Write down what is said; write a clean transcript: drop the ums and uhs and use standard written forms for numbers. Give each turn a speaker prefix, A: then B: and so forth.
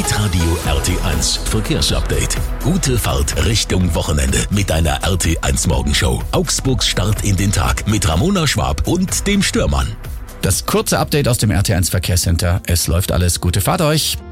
A: Hitradio RT1 Verkehrsupdate. Gute Fahrt Richtung Wochenende mit deiner RT1 Morgenshow. Augsburgs Start in den Tag mit Ramona Schwab und dem Stürmann.
B: Das kurze Update aus dem RT1 Verkehrscenter. Es läuft alles. Gute Fahrt euch.